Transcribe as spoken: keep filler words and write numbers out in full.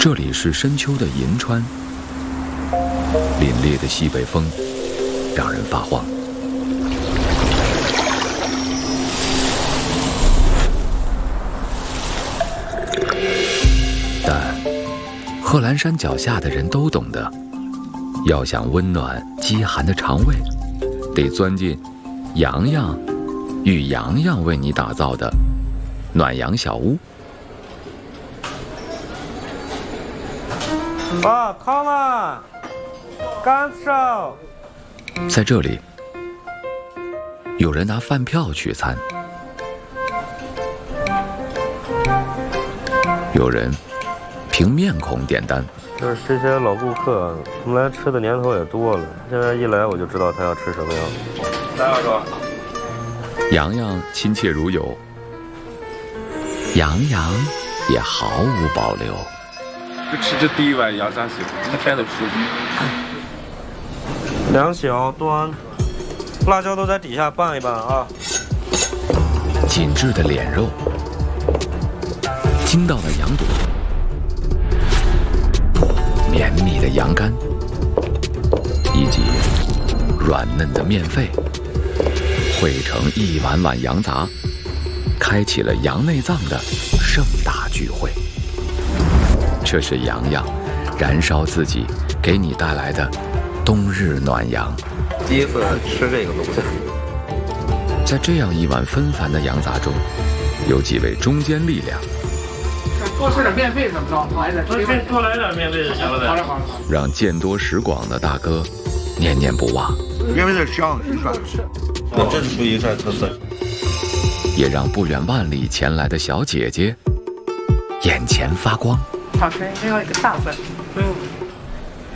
这里是深秋的银川，凛冽的西北风让人发慌。但贺兰山脚下的人都懂得，要想温暖饥寒的肠胃，得钻进洋洋与洋洋为你打造的暖阳小屋。 啊 ，Come on， 干烧！ 在这里，有人拿饭票取餐，有人凭面孔点单。 就是这些老顾客，他们来吃的年头也多了，现在一来我就知道他要吃什么样。来，二哥。 洋洋亲切如友，洋洋也毫无保留。 就吃这第一碗羊杂血，一天都吃不。 两小端，辣椒都在底下拌一拌啊。 紧致的脸肉，筋道的羊肚，绵密的羊肝，以及软嫩的面肺，汇成一碗碗羊杂，开启了羊内脏的盛大聚会。这是洋洋燃烧自己给你带来的冬日暖阳。 第一次吃这个东西。 在这样一碗纷繁的羊杂中，有几位中坚力量。 多吃点面肺怎么着？来点， 多多来点面肺就行了呗。 好嘞好嘞。 让见多识广的大哥念念不忘。 面肺的香一涮， 这是属于一涮特色。 也让不远万里前来的小姐姐眼前发光。 好吃，还要一个大份。嗯。